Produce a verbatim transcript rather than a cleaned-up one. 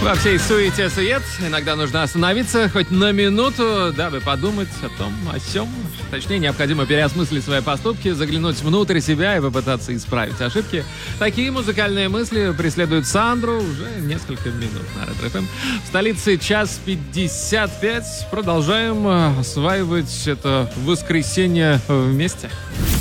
Во всей суете-сует иногда нужно остановиться хоть на минуту, дабы подумать о том, о сём. Точнее, необходимо переосмыслить свои поступки, заглянуть внутрь себя и попытаться исправить ошибки. Такие музыкальные мысли преследуют Сандру уже несколько минут на Ретро эф эм. В столице час пятьдесят пять. Продолжаем осваивать это воскресенье вместе.